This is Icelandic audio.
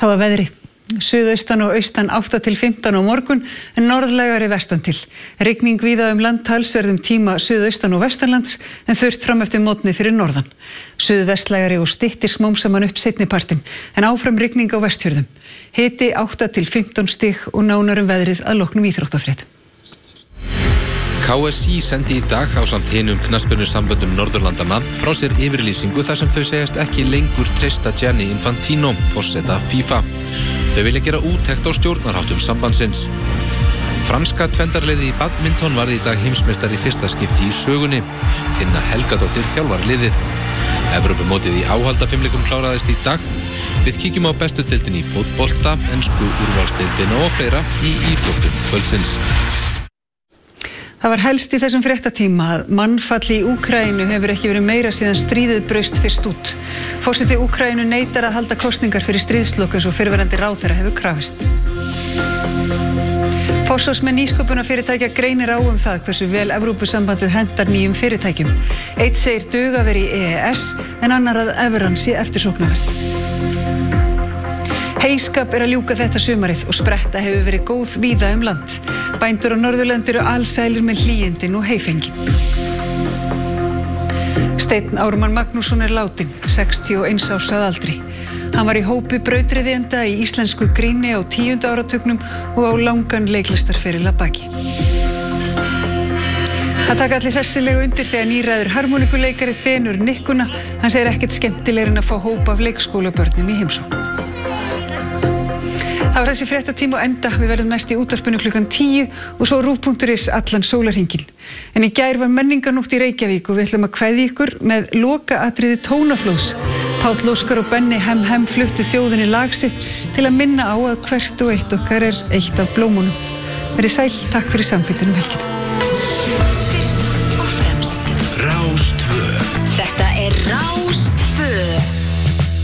Það var veðri. Suðaustan og austan 8 til 15 á morgun, en norðlægari vestan til. Rigning víða land talsverðum tíma suðaustan og vestanlands, en þurrt fram eftir mótni fyrir norðan. Suðvestlægari og styttir smám saman upp seinnipartinn, en áfram rigning á Vestfjörðum. Hiti 8 til 15 stig og nánar veðrið að loknum íþróttafréttum. KSÍ sendi í dag ásamt hinum knattspyrnusamböndum Norðurlandanna frá sér yfirlýsingu þar sem þau segjast ekki lengur treysta Gianni Infantino, forseta FIFA. Þau vilja gera úttekt á stjórnarháttum sambandsins. Franska tvendarliðið í badminton varð í dag heimsmeistari í fyrsta skipti í sögunni. Tinna Helgadóttir þjálfar liðið. Evrópumótið í áhaldafimleikum kláraðist í dag. Við kíkjum á bestu deildinni í fótbolta, ensku úrvalsdeildina og fleira í íþróttum kvöldsins. Það var helst í þessum fréttatíma að mannfall í Úkraínu hefur ekki verið meira síðan stríðið braust fyrst út. Forseti Úkraínu neitar að halda kosningar fyrir stríðslok eins og fyrrverandi ráðherra hefur krafist. Forsvarsmenn nýsköpunarfyrirtækja greinir á það hversu vel Evrópusambandið hentar nýjum fyrirtækjum. Einn segir duga að vera í EES en annar að evran sé eftirsóknarverð. Heyskap að ljúka þetta sumarið og spretta hefur verið góð víða land. Bændur á Norðurlandi eru alsælir með hlýindin og heyfengi. Steinn Ármann Magnússon látinn, 61 árs að aldri. Hann var í hópi brautryðjenda í íslensku gríni á 10. áratugnum og á langan leiklistarferil að baki. Það taka allir hressilega undir þegar nýræður harmonikuleikari þenur nikkuna. Hann segir ekkert skemmtilegri en að fá hóp af leikskólabörnum í heimsókn. Það var þessi fréttatíma og enda. Við verðum næst í útvarpinu klukkan 10 og svo RÚV.is allan sólarhringinn. En í gær var menningarnótt í Reykjavík og við ætlum að kveðja ykkur með lokaatriði Tónaflóðs. Páll Óskar og Benni Hem fluttu þjóðinni lag sitt til að minna á að hvert og eitt okkar er eitt af blómunum. Verið sæl, takk fyrir samfylgdina helgina. Fyrst og fremst Rás 2. Þetta er Rás 2.